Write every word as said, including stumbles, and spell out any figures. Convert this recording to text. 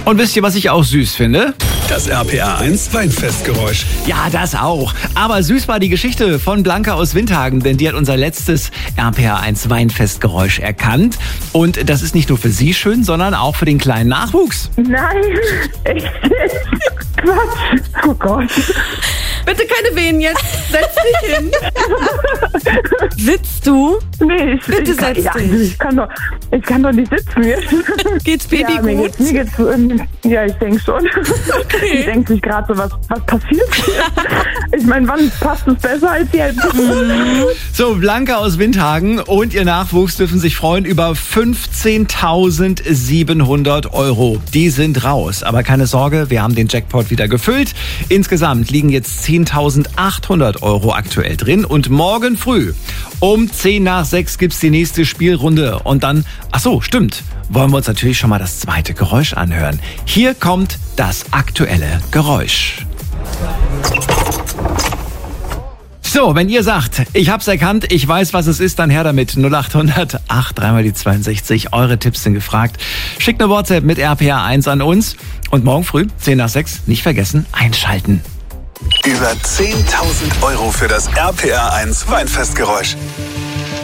Und wisst ihr, was ich auch süß finde? Das R P R eins Weinfestgeräusch. Ja, das auch. Aber süß war die Geschichte von Blanca aus Windhagen, denn die hat unser letztes R P R eins Weinfestgeräusch erkannt. Und das ist nicht nur für sie schön, sondern auch für den kleinen Nachwuchs. Nein, echt jetzt? Quatsch. Oh Gott. Bitte keine Wehen jetzt. Setz dich hin. Sitzt du? Nee, ich, Bitte ich, kann, setz ja, dich. ich, kann doch, ich kann doch nicht sitzen. Geht's Baby ja, mir gut? geht's, mir geht's, ähm, ja, ich denke schon. Okay. Ich denke sich gerade so, was, was passiert hier? Ich meine, wann passt es besser als jetzt? So, Blanca aus Windhagen und ihr Nachwuchs dürfen sich freuen über fünfzehntausendsiebenhundert Euro. Die sind raus. Aber keine Sorge, wir haben den Jackpot wieder gefüllt. Insgesamt liegen jetzt zehntausendachthundert Euro aktuell drin. Und morgen früh um zehn nach sechs gibt's die nächste Spielrunde. Und dann, ach so, stimmt, wollen wir uns natürlich schon mal das zweite Geräusch anhören. Hier kommt das aktuelle Geräusch. So, wenn ihr sagt, ich hab's erkannt, ich weiß, was es ist, dann her damit. null acht hundert acht dreimal die zweiundsechzig. Eure Tipps sind gefragt. Schickt eine WhatsApp mit R P R eins an uns. Und morgen früh, zehn nach sechs, nicht vergessen, einschalten. Über zehntausend Euro für das R P R eins Weinfestgeräusch.